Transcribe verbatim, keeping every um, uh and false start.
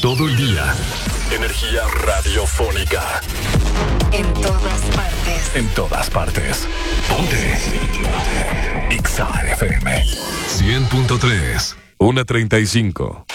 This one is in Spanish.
todo el día. Energía radiofónica. En todas partes. En todas partes. Ponte. X A F M. cien punto tres. una treinta y cinco.